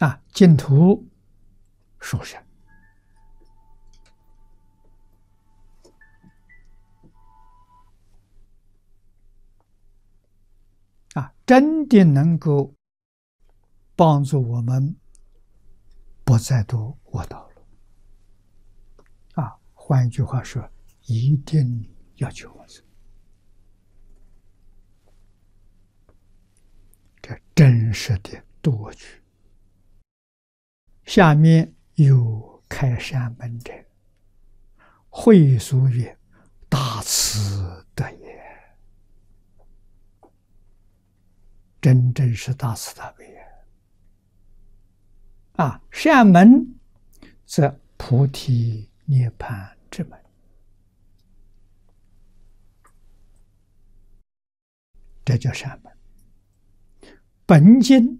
净土殊胜真的能够帮助我们不再堕恶道了换一句话说，一定要求往生，这真实的度恶趣。下面有开善门者，会所曰：大慈德也。真正是大慈大悲善门则菩提涅槃之门，这叫善门。本经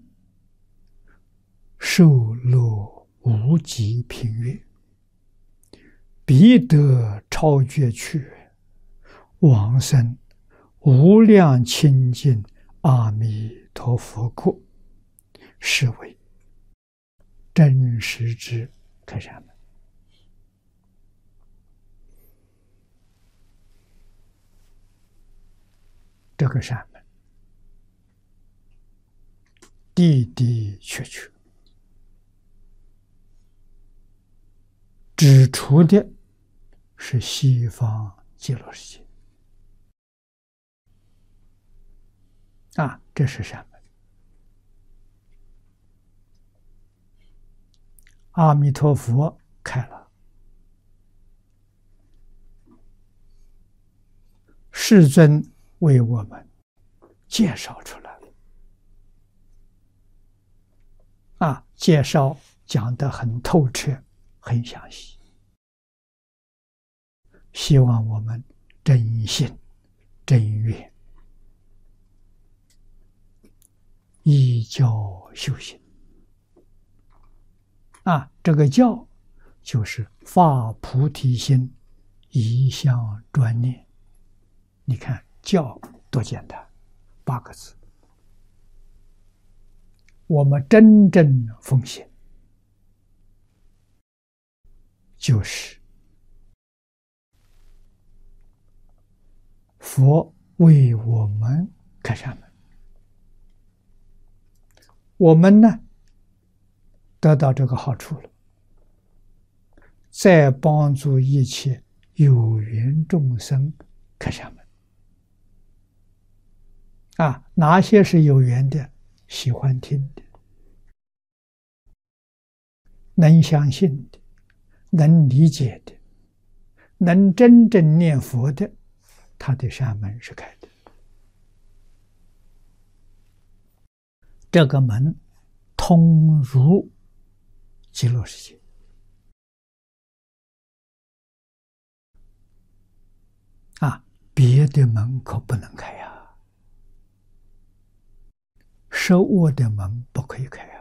受乐无极品乐，必得超绝趣，往生无量清净阿弥陀佛国，是为真实之开善门。这个善门的的确确指出的是西方极乐世界这是善门。阿弥陀佛开了，世尊为我们介绍出来了介绍讲得很透彻，很详细，希望我们真信真愿，依教修行这个教就是发菩提心，一向专念。你看教多简单，8个字。我们真正奉行，就是佛为我们开善门，我们呢得到这个好处了，再帮助一切有缘众生开善门哪些是有缘的？喜欢听的，能相信的，能理解的，能真正念佛的，他的善门是开的。这个门通入极乐世界别的门可不能开受恶的门不可以开